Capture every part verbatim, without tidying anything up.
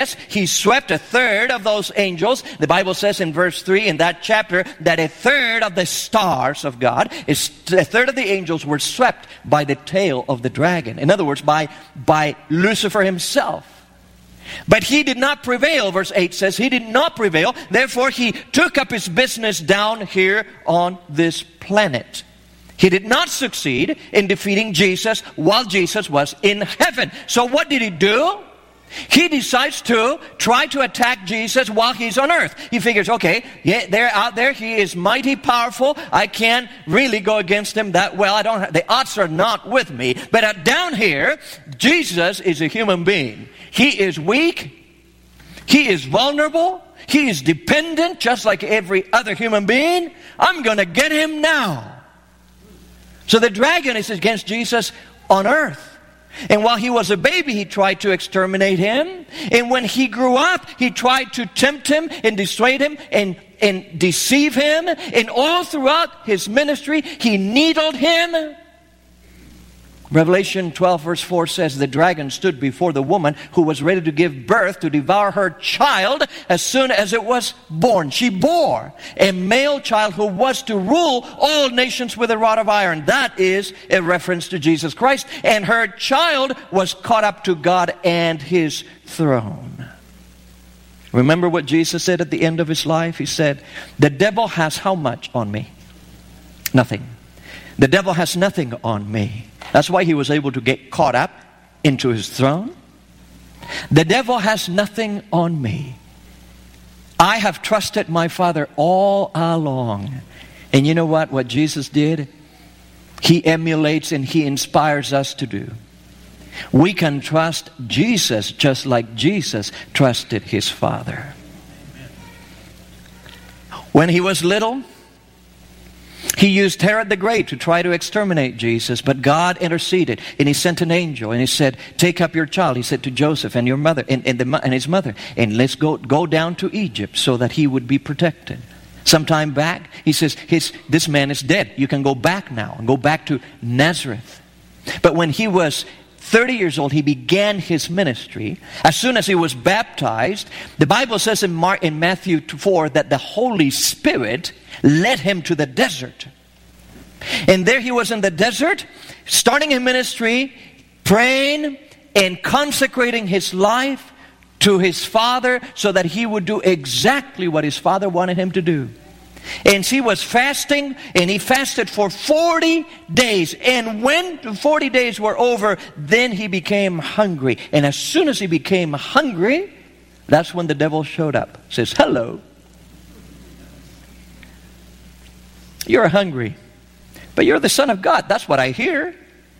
he swept a third of those angels. The Bible says in verse three in that chapter that a third of the stars of God, is a third of the angels were swept by the tail of the dragon. In other words, by, by Lucifer himself. But he did not prevail, verse eight says. He did not prevail. Therefore, he took up his business down here on this planet. He did not succeed in defeating Jesus while Jesus was in heaven. So what did he do? He decides to try to attack Jesus while he's on earth. He figures, okay, yeah, they're out there. He is mighty powerful. I can't really go against him that well. I don't have, the odds are not with me. But uh, down here, Jesus is a human being. He is weak. He is vulnerable. He is dependent, just like every other human being. I'm going to get him now. So the dragon is against Jesus on earth. And while he was a baby, he tried to exterminate him. And when he grew up, he tried to tempt him and dissuade him and, and deceive him. And all throughout his ministry, he needled him. Revelation twelve verse four says, the dragon stood before the woman who was ready to give birth to devour her child as soon as it was born. She bore a male child who was to rule all nations with a rod of iron. That is a reference to Jesus Christ. And her child was caught up to God and his throne. Remember what Jesus said at the end of his life? He said, the devil has how much on me? Nothing. The devil has nothing on me. That's why he was able to get caught up into his throne. The devil has nothing on me. I have trusted my Father all along. And you know what? What Jesus did? He emulates and he inspires us to do. We can trust Jesus just like Jesus trusted his Father. When he was little, he used Herod the Great to try to exterminate Jesus, but God interceded, and he sent an angel, and he said, take up your child, he said to Joseph and your mother and, and, the, and his mother, and let's go, go down to Egypt so that he would be protected. Sometime back, he says, his, this man is dead. You can go back now and go back to Nazareth. But when he was thirty years old, he began his ministry. As soon as he was baptized, the Bible says in, Mark, in Matthew four that the Holy Spirit led him to the desert. And there he was in the desert, starting a ministry, praying and consecrating his life to his Father so that he would do exactly what his Father wanted him to do. And he was fasting, and he fasted for forty days. And when the forty days were over, then he became hungry. And as soon as he became hungry, that's when the devil showed up. Says, hello. You're hungry, but you're the Son of God. That's what I hear.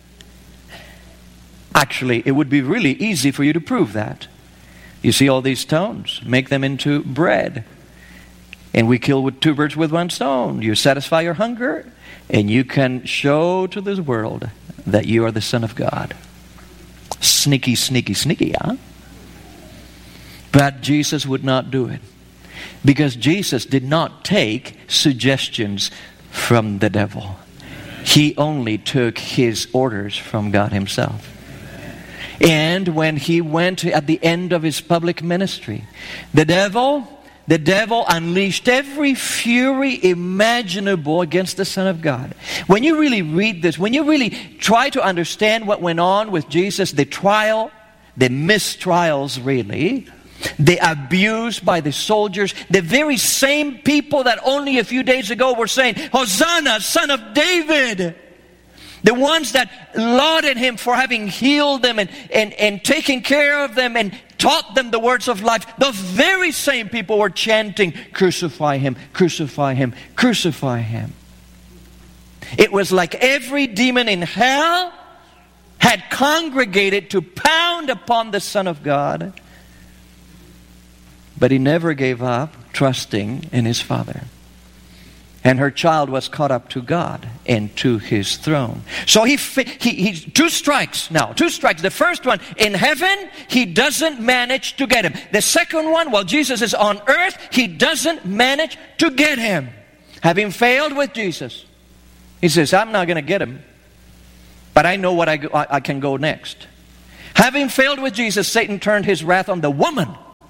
Actually, it would be really easy for you to prove that. You see all these stones, make them into bread. And we kill with two birds with one stone. You satisfy your hunger, and you can show to this world that you are the Son of God. Sneaky, sneaky, sneaky, huh? But Jesus would not do it. Because Jesus did not take suggestions from the devil. He only took his orders from God himself. And when he went at the end of his public ministry, the devil... The devil unleashed every fury imaginable against the Son of God. When you really read this, when you really try to understand what went on with Jesus, the trial, the mistrials really, the abuse by the soldiers, the very same people that only a few days ago were saying, Hosanna, Son of David. The ones that lauded him for having healed them and, and, and taken care of them and taught them the words of life. Those very same people were chanting, crucify him, crucify him, crucify him. It was like every demon in hell had congregated to pound upon the Son of God. But he never gave up trusting in his Father. And her child was caught up to God and to his throne. So he, he, he, two strikes now, two strikes. The first one, in heaven, he doesn't manage to get him. The second one, while Jesus is on earth, he doesn't manage to get him. Having failed with Jesus, he says, I'm not going to get him. But I know what I, I, I can go next. Having failed with Jesus, Satan turned his wrath on the woman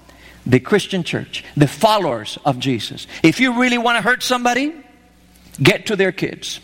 the Christian church, the followers of Jesus. If you really want to hurt somebody, get to their kids.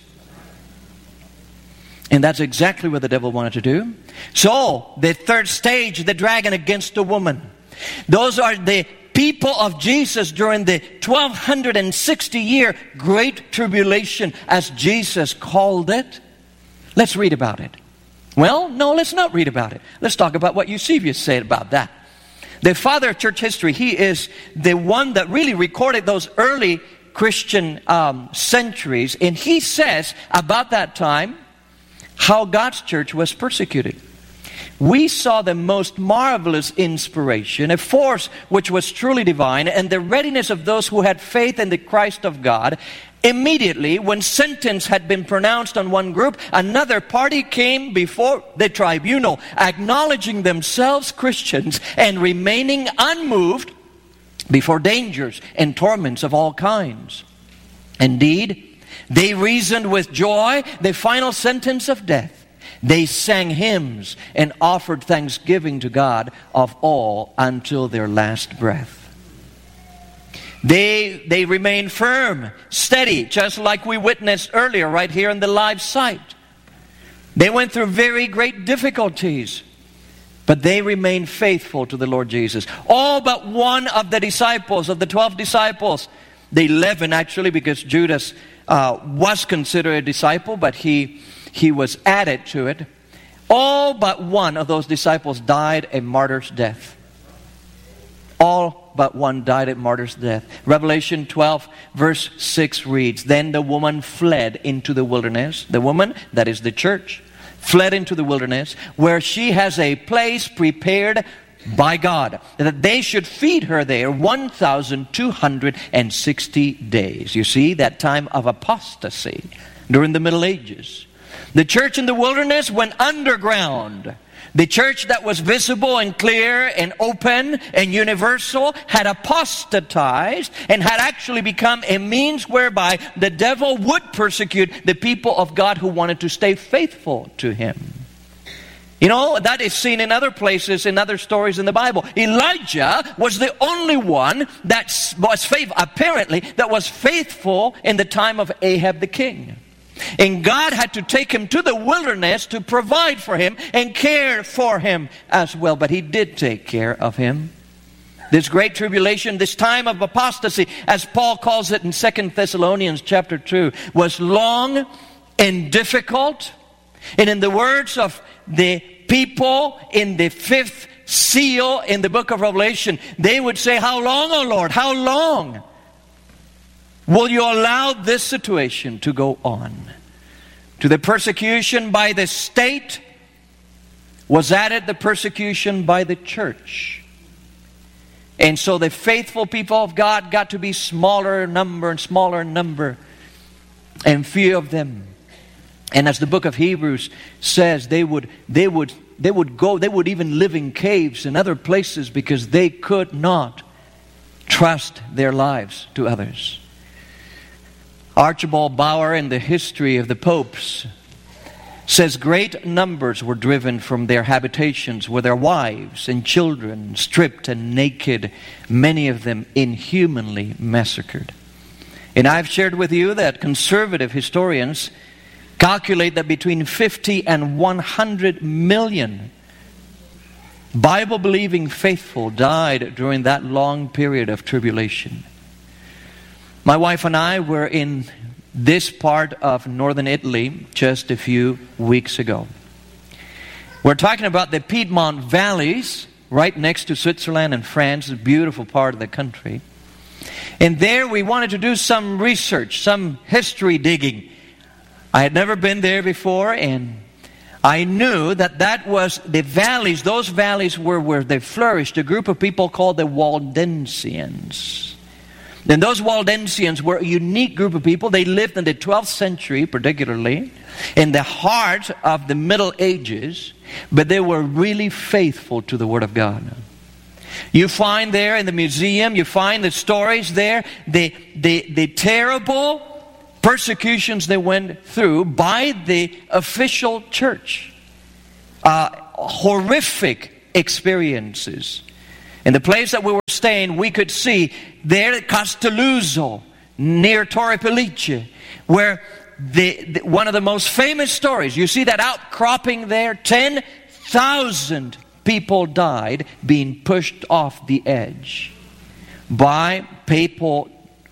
And that's exactly what the devil wanted to do. So, the third stage, the dragon against the woman. Those are the people of Jesus during the twelve sixty year Great Tribulation, as Jesus called it. Let's read about it. Well, no, let's not read about it. Let's talk about what Eusebius said about that. The father of church history, he is the one that really recorded those early Christian um, centuries. And he says about that time how God's church was persecuted. We saw the most marvelous inspiration, a force which was truly divine, and the readiness of those who had faith in the Christ of God. Immediately, when sentence had been pronounced on one group, another party came before the tribunal, acknowledging themselves Christians and remaining unmoved before dangers and torments of all kinds. Indeed, they reasoned with joy the final sentence of death. They sang hymns and offered thanksgiving to God of all until their last breath. They, they remained firm, steady, just like we witnessed earlier right here in the live site. They went through very great difficulties, but they remained faithful to the Lord Jesus. All but one of the disciples, of the twelve disciples, the eleven actually, because Judas uh, was considered a disciple, but he... He was added to it. All but one of those disciples died a martyr's death. All but one died a martyr's death. Revelation twelve verse six reads, Then the woman fled into the wilderness. The woman, that is the church, fled into the wilderness, where she has a place prepared by God, that they should feed her there one thousand two hundred sixty days. You see, that time of apostasy during the Middle Ages. The church in the wilderness went underground. The church that was visible and clear and open and universal had apostatized and had actually become a means whereby the devil would persecute the people of God who wanted to stay faithful to him. You know, that is seen in other places, in other stories in the Bible. Elijah was the only one that was faithful, apparently, that was faithful in the time of Ahab the king. And God had to take him to the wilderness to provide for him and care for him as well. But he did take care of him. This great tribulation, this time of apostasy, as Paul calls it in Second Thessalonians chapter two, was long and difficult. And in the words of the people in the fifth seal in the book of Revelation, they would say, How long, O Lord? How long will you allow this situation to go on? To the persecution by the state was added the persecution by the church. And so the faithful people of God got to be smaller number and smaller number, and few of them. And as the book of Hebrews says, they would they would they would go, they would even live in caves and other places because they could not trust their lives to others. Archibald Bauer, in the history of the popes, says great numbers were driven from their habitations with their wives and children, stripped and naked, many of them inhumanly massacred. And I've shared with you that conservative historians calculate that between fifty and one hundred million Bible-believing faithful died during that long period of tribulation. My wife and I were in this part of northern Italy just a few weeks ago. We're talking about the Piedmont valleys right next to Switzerland and France, a beautiful part of the country. And there we wanted to do some research, some history digging. I had never been there before, and I knew that that was the valleys, those valleys were where they flourished, a group of people called the Waldensians. Then those Waldensians were a unique group of people. They lived in the twelfth century, particularly, in the heart of the Middle Ages, but they were really faithful to the Word of God. You find there in the museum, you find the stories there, the, the, the terrible persecutions they went through by the official church. Uh, horrific experiences. In the place that we were staying, we could see there at Castelluzzo, near Torre Pellice, where the, the, one of the most famous stories, you see that outcropping there, ten thousand people died being pushed off the edge by papal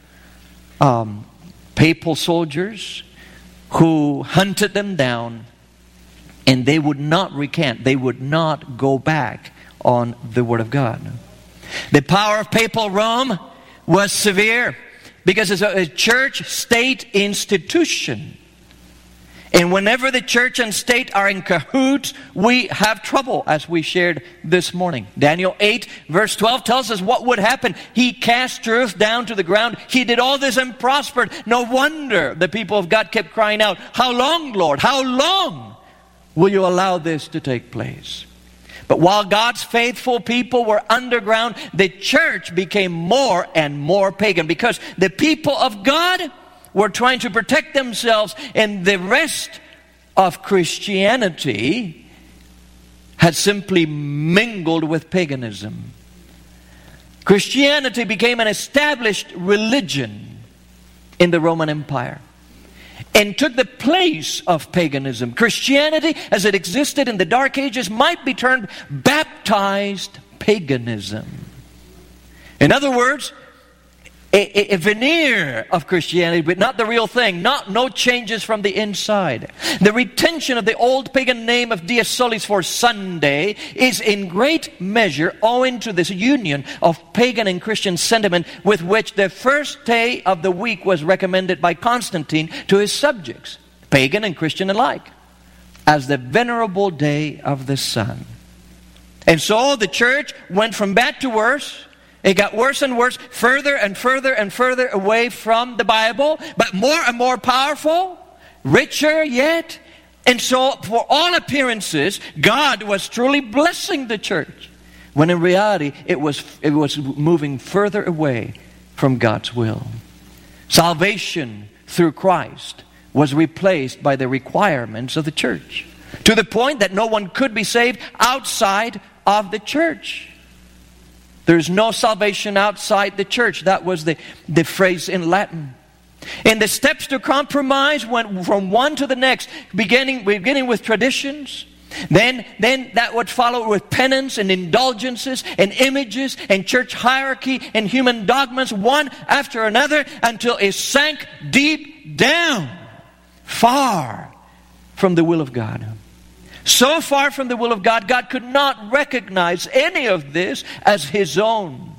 um, papal soldiers who hunted them down, and they would not recant. They would not go back on the Word of God. The power of papal Rome was severe because it's a church-state institution. And whenever the church and state are in cahoots, we have trouble, as we shared this morning. Daniel eight, verse twelve tells us what would happen. He cast truth down to the ground. He did all this and prospered. No wonder the people of God kept crying out, "How long, Lord? How long will you allow this to take place?" But while God's faithful people were underground, the church became more and more pagan, because the people of God were trying to protect themselves, and the rest of Christianity had simply mingled with paganism. Christianity became an established religion in the Roman Empire and took the place of paganism. Christianity, as it existed in the Dark Ages, might be termed baptized paganism. In other words, A, a, a veneer of Christianity, but not the real thing. Not no changes from the inside. The retention of the old pagan name of Dies Solis for Sunday is in great measure owing to this union of pagan and Christian sentiment with which the first day of the week was recommended by Constantine to his subjects, pagan and Christian alike, as the venerable day of the sun. And so the church went from bad to worse. It got worse and worse, further and further and further away from the Bible, but more and more powerful, richer yet. And so, for all appearances, God was truly blessing the church, when in reality, it was, it was moving further away from God's will. Salvation through Christ was replaced by the requirements of the church, to the point that no one could be saved outside of the church. There's no salvation outside the church. That was the, the phrase in Latin. And the steps to compromise went from one to the next, beginning, beginning with traditions. Then, then that would follow with penance and indulgences and images and church hierarchy and human dogmas, one after another, until it sank deep down, far from the will of God. So far from the will of God, God could not recognize any of this as His own.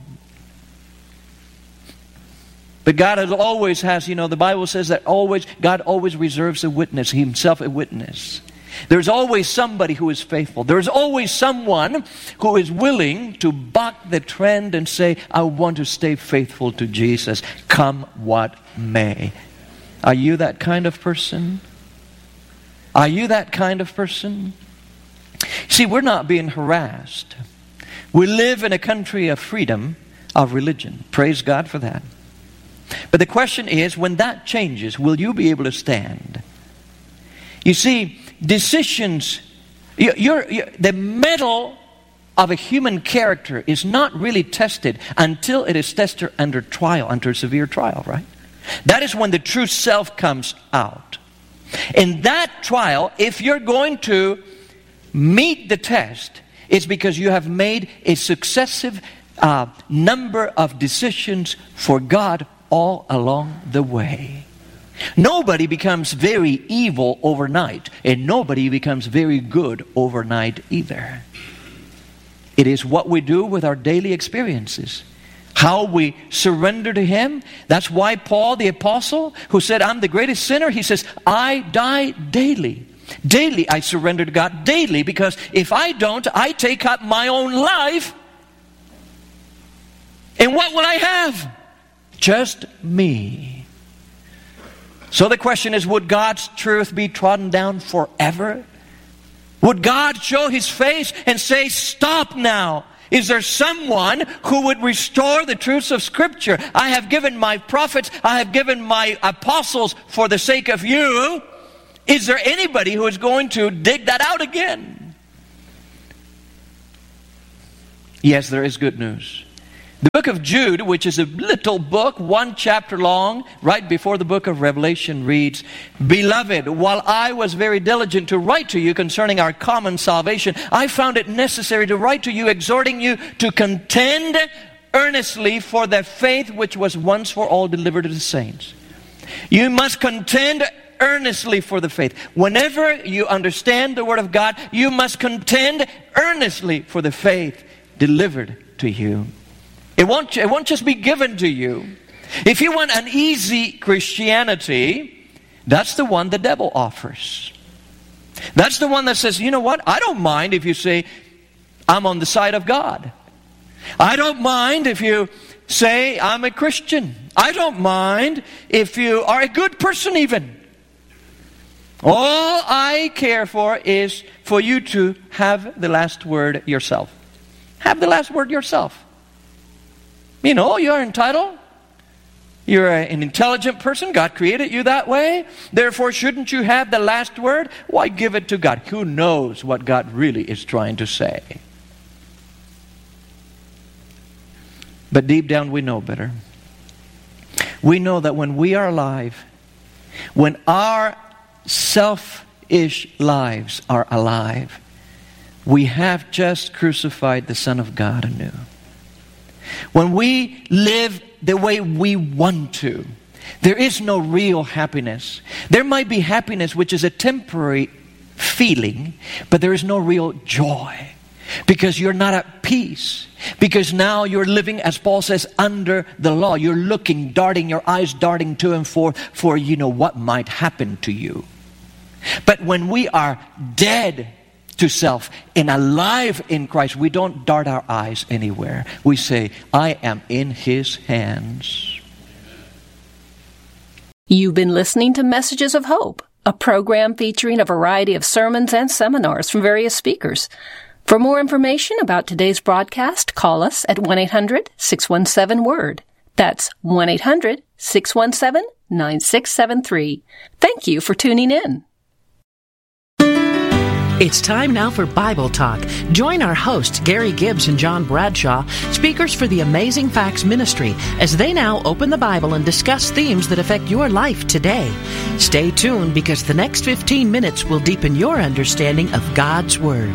But God has always has, you know, the Bible says that always, God always reserves a witness, Himself a witness. There's always somebody who is faithful. There's always someone who is willing to buck the trend and say, I want to stay faithful to Jesus, come what may. Are you that kind of person? Are you that kind of person? See, we're not being harassed. We live in a country of freedom of religion. Praise God for that. But the question is, when that changes, will you be able to stand? You see, decisions, you're, you're, the mettle of a human character is not really tested until it is tested under trial, under severe trial, right? That is when the true self comes out. In that trial, if you're going to meet the test, it's because you have made a successive uh, number of decisions for God all along the way. Nobody becomes very evil overnight, and nobody becomes very good overnight either. It is what we do with our daily experiences. How we surrender to Him. That's why Paul the apostle, who said, I'm the greatest sinner, he says, I die daily. Daily I surrender to God. Daily, because if I don't, I take up my own life. And what will I have? Just me. So the question is, would God's truth be trodden down forever? Would God show His face and say, stop now? Is there someone who would restore the truths of Scripture? I have given my prophets, I have given my apostles for the sake of you. Is there anybody who is going to dig that out again? Yes, there is good news. The book of Jude, which is a little book, one chapter long, right before the book of Revelation, reads, Beloved, while I was very diligent to write to you concerning our common salvation, I found it necessary to write to you, exhorting you to contend earnestly for the faith which was once for all delivered to the saints. You must contend earnestly for the faith. Whenever you understand the Word of God, you must contend earnestly for the faith delivered to you. It won't, it won't just be given to you. If you want an easy Christianity, that's the one the devil offers. That's the one that says, you know what, I don't mind if you say, I'm on the side of God. I don't mind if you say, I'm a Christian. I don't mind if you are a good person even. All I care for is for you to have the last word yourself. Have the last word yourself. You know, you're entitled. You're an intelligent person. God created you that way. Therefore, shouldn't you have the last word? Why give it to God? Who knows what God really is trying to say? But deep down, we know better. We know that when we are alive, when our selfish lives are alive, we have just crucified the Son of God anew. When we live the way we want to, there is no real happiness. There might be happiness which is a temporary feeling, but there is no real joy. Because you're not at peace. Because now you're living, as Paul says, under the law. You're looking, darting, your eyes darting to and forth for you know what might happen to you. But when we are dead to self and alive in Christ, we don't dart our eyes anywhere. We say, I am in His hands. You've been listening to Messages of Hope, a program featuring a variety of sermons and seminars from various speakers. For more information about today's broadcast, call us at one eight hundred six one seven word. That's one eight hundred six one seven nine six seven three. Thank you for tuning in. It's time now for Bible Talk. Join our hosts, Gary Gibbs and John Bradshaw, speakers for the Amazing Facts Ministry, as they now open the Bible and discuss themes that affect your life today. Stay tuned, because the next fifteen minutes will deepen your understanding of God's Word.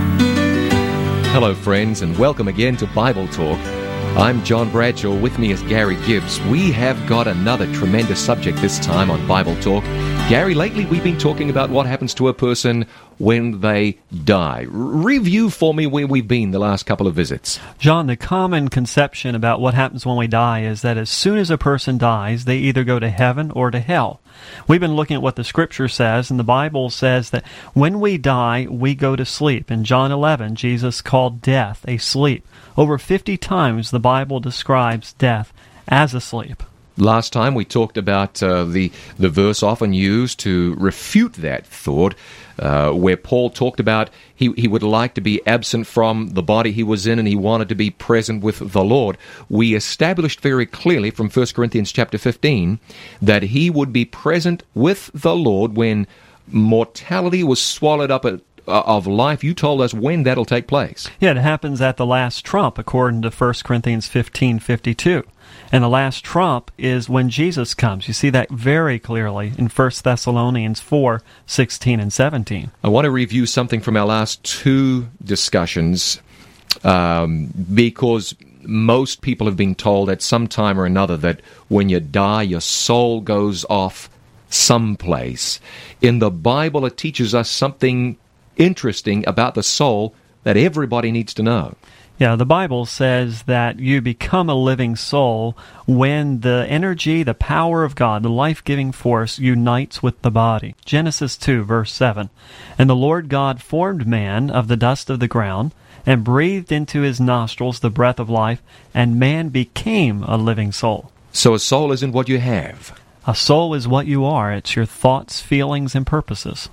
Hello, friends, and welcome again to Bible Talk. I'm John Bradshaw. With me is Gary Gibbs. We have got another tremendous subject this time on Bible Talk. Gary, lately we've been talking about what happens to a person when they die. Review for me where we've been the last couple of visits. John, the common conception about what happens when we die is that as soon as a person dies, they either go to heaven or to hell. We've been looking at what the Scripture says, and the Bible says that when we die, we go to sleep. In John eleven, Jesus called death a sleep. Over fifty times the Bible describes death as a sleep. Last time we talked about uh, the, the verse often used to refute that thought, uh, where Paul talked about he, he would like to be absent from the body he was in and he wanted to be present with the Lord. We established very clearly from First Corinthians chapter fifteen that he would be present with the Lord when mortality was swallowed up at of life. You told us when that'll take place. Yeah, it happens at the last trump, according to First Corinthians fifteen fifty-two. And the last trump is when Jesus comes. You see that very clearly in First Thessalonians four sixteen and seventeen. I want to review something from our last two discussions, um, because most people have been told at some time or another that when you die, your soul goes off someplace. In the Bible, it teaches us something interesting about the soul that everybody needs to know. Yeah, the Bible says that you become a living soul when the energy, the power of God, the life-giving force unites with the body. Genesis two, verse seven. And the Lord God formed man of the dust of the ground and breathed into his nostrils the breath of life, and man became a living soul. So a soul isn't what you have. A soul is what you are. It's your thoughts, feelings, and purposes.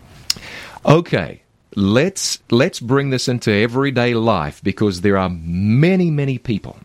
Okay, let's let's bring this into everyday life, because there are many, many people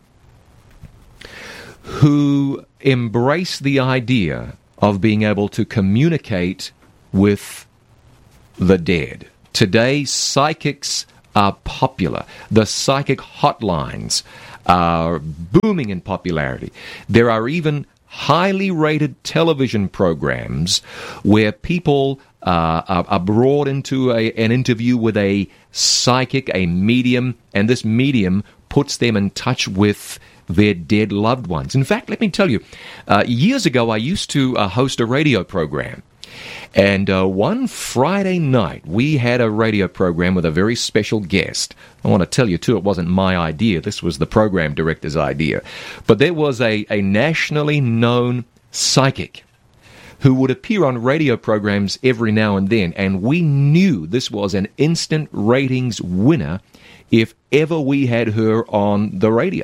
who embrace the idea of being able to communicate with the dead. Today, psychics are popular. The psychic hotlines are booming in popularity. There are even highly rated television programs where people uh, are, are brought into a, an interview with a psychic, a medium, and this medium puts them in touch with their dead loved ones. In fact, let me tell you, uh, years ago I used to uh, host a radio program. And uh, one Friday night, we had a radio program with a very special guest. I want to tell you, too, it wasn't my idea. This was the program director's idea. But there was a, a nationally known psychic who would appear on radio programs every now and then. And we knew this was an instant ratings winner if ever we had her on the radio.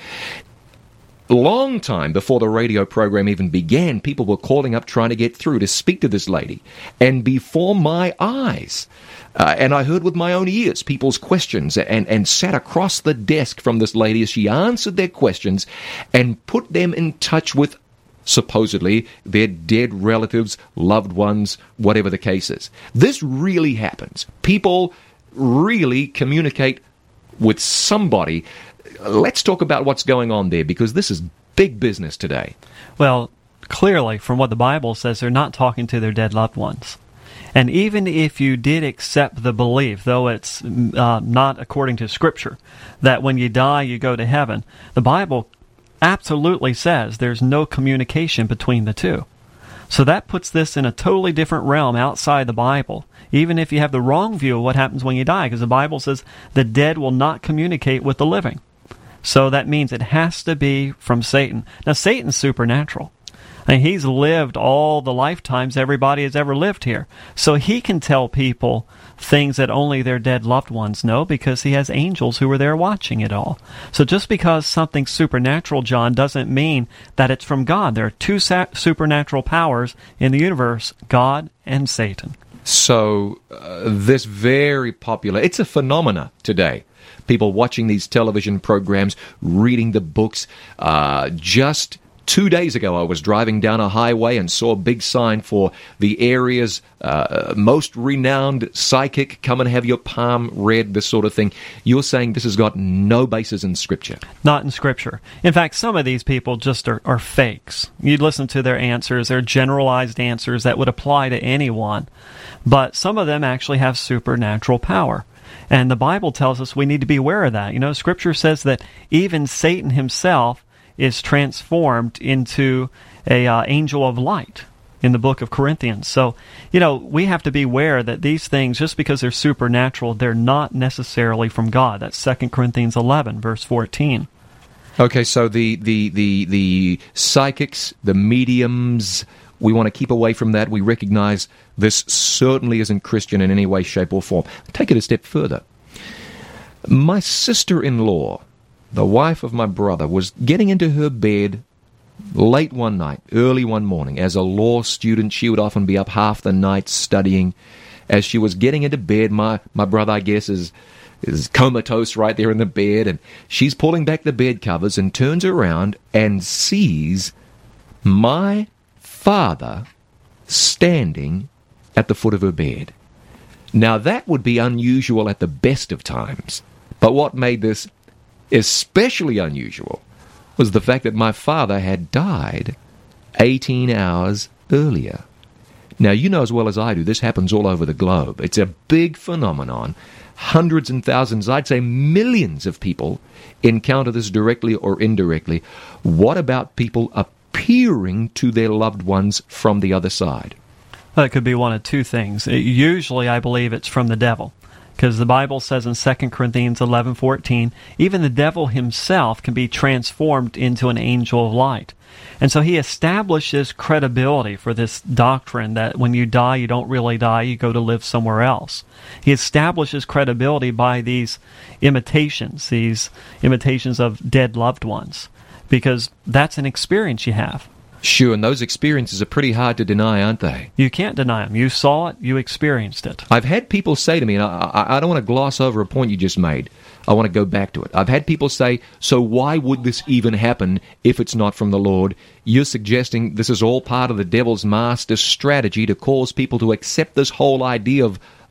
Long time before the radio program even began, people were calling up trying to get through to speak to this lady. And before my eyes, uh, and I heard with my own ears people's questions and, and sat across the desk from this lady as she answered their questions and put them in touch with supposedly their dead relatives, loved ones, whatever the case is. This really happens. People really communicate with somebody. Let's talk about what's going on there, because this is big business today. Well, clearly, from what the Bible says, they're not talking to their dead loved ones. And even if you did accept the belief, though it's uh, not according to Scripture, that when you die you go to heaven, the Bible absolutely says there's no communication between the two. So that puts this in a totally different realm outside the Bible, even if you have the wrong view of what happens when you die, because the Bible says the dead will not communicate with the living. So that means it has to be from Satan. Now, Satan's supernatural. I mean, he's lived all the lifetimes everybody has ever lived here. So he can tell people things that only their dead loved ones know, because he has angels who are there watching it all. So just because something's supernatural, John, doesn't mean that it's from God. There are two sa- supernatural powers in the universe, God and Satan. So uh, this very popular, it's a phenomena today. People watching these television programs, reading the books. Uh, just two days ago, I was driving down a highway and saw a big sign for the area's uh, most renowned psychic. Come and have your palm read, this sort of thing. You're saying this has got no basis in Scripture? Not in Scripture. In fact, some of these people just are, are fakes. You'd listen to their answers. They're generalized answers that would apply to anyone. But some of them actually have supernatural power. And the Bible tells us we need to be aware of that. You know, Scripture says that even Satan himself is transformed into a uh, angel of light in the book of Corinthians. So, you know, we have to be aware that these things, just because they're supernatural, they're not necessarily from God. That's Second Corinthians eleven, verse fourteen. Okay, so the, the, the, the psychics, the mediums, we want to keep away from that. We recognize this certainly isn't Christian in any way, shape, or form. Take it a step further. My sister-in-law, the wife of my brother, was getting into her bed late one night, early one morning. As a law student, she would often be up half the night studying. As she was getting into bed, my, my brother, I guess, is, is comatose right there in the bed, and she's pulling back the bed covers and turns around and sees my father standing at the foot of her bed. Now, that would be unusual at the best of times, but what made this especially unusual was the fact that my father had died eighteen hours earlier. Now, you know as well as I do, this happens all over the globe. It's a big phenomenon. Hundreds and thousands, I'd say millions of people encounter this directly or indirectly. What about people appearing to their loved ones from the other side? Well, it could be one of two things. Usually, I believe it's from the devil, because the Bible says in Second Corinthians eleven fourteen, even the devil himself can be transformed into an angel of light. And so he establishes credibility for this doctrine that when you die, you don't really die, you go to live somewhere else. He establishes credibility by these imitations, these imitations of dead loved ones, because that's an experience you have. Sure, and those experiences are pretty hard to deny, aren't they? You can't deny them. You saw it, you experienced it. I've had people say to me, and I, I don't want to gloss over a point you just made. I want to go back to it. I've had people say, so why would this even happen if it's not from the Lord? You're suggesting this is all part of the devil's master strategy to cause people to accept this whole idea of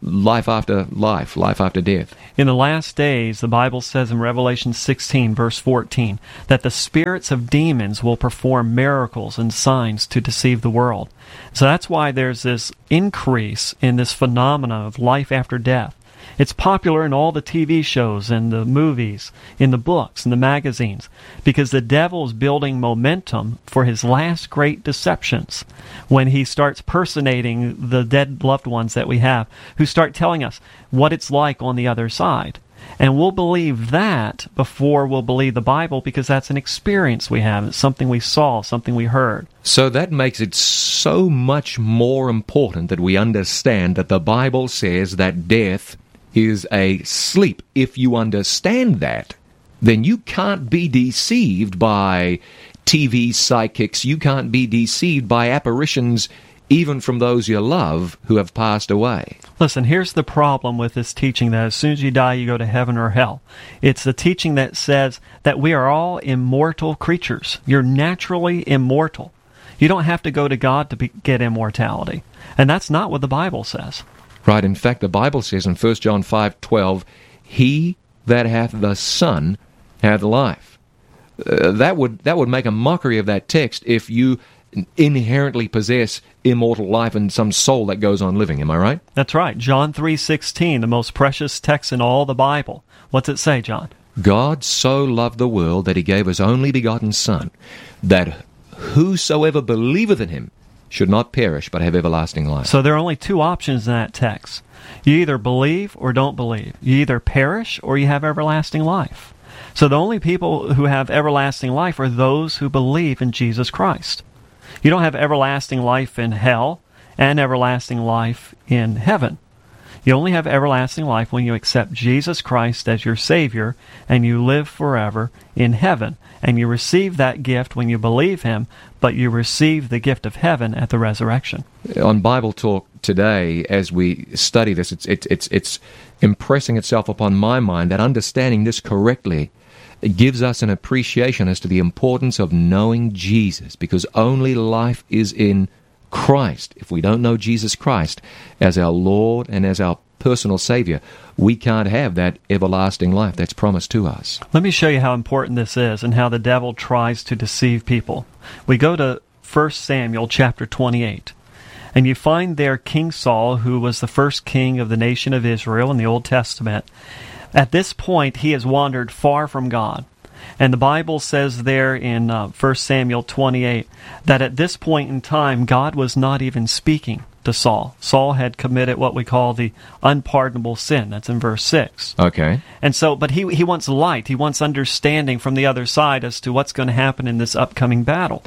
life after life, life after death. In the last days, the Bible says in Revelation sixteen, verse fourteen, that the spirits of demons will perform miracles and signs to deceive the world. So that's why there's this increase in this phenomenon of life after death. It's popular in all the T V shows and the movies, in the books and the magazines, because the devil is building momentum for his last great deceptions when he starts personating the dead loved ones that we have, who start telling us what it's like on the other side. And we'll believe that before we'll believe the Bible, because that's an experience we have. It's something we saw, something we heard. So that makes it so much more important that we understand that the Bible says that death is a sleep. If you understand that, then you can't be deceived by T V psychics. You can't be deceived by apparitions, even from those you love who have passed away. Listen, here's the problem with this teaching that as soon as you die, you go to heaven or hell. It's the teaching that says that we are all immortal creatures. You're naturally immortal. You don't have to go to God to be, get immortality. And that's not what the Bible says. Right. In fact, the Bible says in First John five twelve, "He that hath the Son hath life." Uh, that would that would make a mockery of that text if you inherently possess immortal life and some soul that goes on living. Am I right? That's right. John three sixteen, the most precious text in all the Bible. What's it say, John? God so loved the world that he gave his only begotten Son, that whosoever believeth in him should not perish, but have everlasting life. So there are only two options in that text. You either believe or don't believe. You either perish or you have everlasting life. So the only people who have everlasting life are those who believe in Jesus Christ. You don't have everlasting life in hell and everlasting life in heaven. You only have everlasting life when you accept Jesus Christ as your Savior and you live forever in heaven. And you receive that gift when you believe Him, but you receive the gift of heaven at the resurrection. On Bible Talk today, as we study this, it's, it's, it's, it's impressing itself upon my mind that understanding this correctly gives us an appreciation as to the importance of knowing Jesus, because only life is in Christ. If we don't know Jesus Christ as our Lord and as our personal Savior, we can't have that everlasting life that's promised to us. Let me show you how important this is and how the devil tries to deceive people. We go to First Samuel chapter twenty-eight, and you find there King Saul, who was the first king of the nation of Israel in the Old Testament. At this point, he has wandered far from God. And the Bible says there in uh, First Samuel twenty-eight that at this point in time, God was not even speaking to Saul. Saul had committed what we call the unpardonable sin. That's in verse six. Okay. And so, but he, he wants light. He wants understanding from the other side as to what's going to happen in this upcoming battle.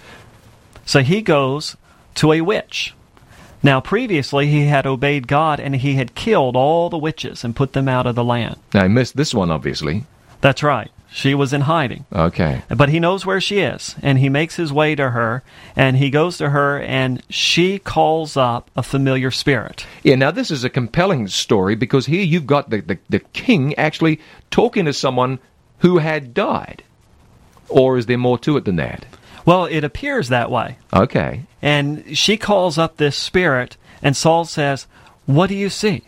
So he goes to a witch. Now, previously, he had obeyed God and he had killed all the witches and put them out of the land. Now, I missed this one, obviously. That's right. She was in hiding. Okay. But he knows where she is, and he makes his way to her, and he goes to her, and she calls up a familiar spirit. Yeah, now this is a compelling story, because here you've got the, the, the king actually talking to someone who had died. Or is there more to it than that? Well, it appears that way. Okay. And she calls up this spirit, and Saul says, "What do you see?"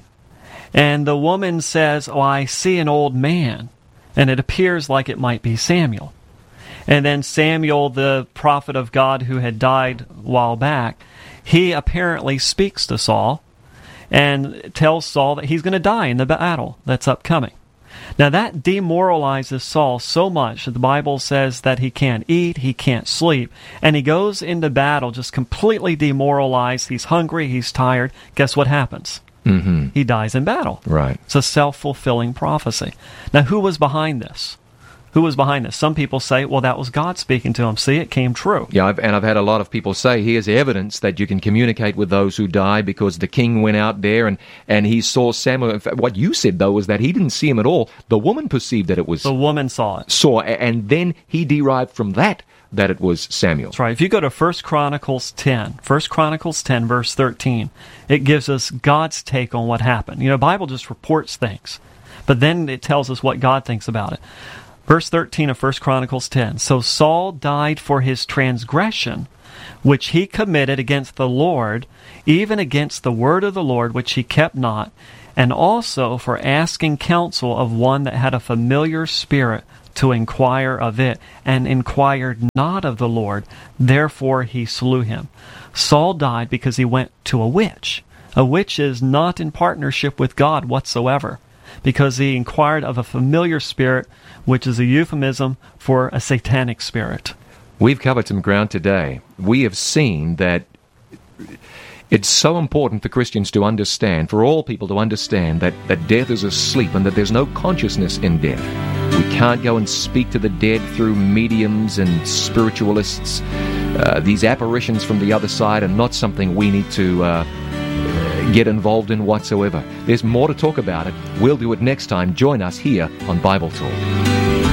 And the woman says, "Oh, I see an old man." And it appears like it might be Samuel. And then Samuel, the prophet of God who had died a while back, he apparently speaks to Saul and tells Saul that he's going to die in the battle that's upcoming. Now that demoralizes Saul so much that the Bible says that he can't eat, he can't sleep, and he goes into battle just completely demoralized. He's hungry, he's tired. Guess what happens? Mm-hmm. He dies in battle. Right. It's a self-fulfilling prophecy. Now, who was behind this? Who was behind this? Some people say, well, that was God speaking to him. See, it came true. Yeah, I've, and I've had a lot of people say, here's evidence that you can communicate with those who die, because the king went out there and, and he saw Samuel. In fact, what you said, though, was that he didn't see him at all. The woman perceived that it was... The woman saw it. Saw, and then he derived from that that it was Samuel. That's right. If you go to First Chronicles ten, First Chronicles ten, verse thirteen, it gives us God's take on what happened. You know, the Bible just reports things, but then it tells us what God thinks about it. Verse thirteen of First Chronicles ten, "So Saul died for his transgression, which he committed against the Lord, even against the word of the Lord, which he kept not, and also for asking counsel of one that had a familiar spirit to inquire of it, and inquired not of the Lord. Therefore he slew him. Saul died because he went to a witch. A witch is not in partnership with God whatsoever, because he inquired of a familiar spirit, which is a euphemism for a satanic spirit. We've covered some ground today. We have seen that it's so important for Christians to understand, for all people to understand, that, that death is asleep and that there's no consciousness in death. We can't go and speak to the dead through mediums and spiritualists. Uh, these apparitions from the other side are not something we need to uh, get involved in whatsoever. There's more to talk about it. We'll do it next time. Join us here on Bible Talk.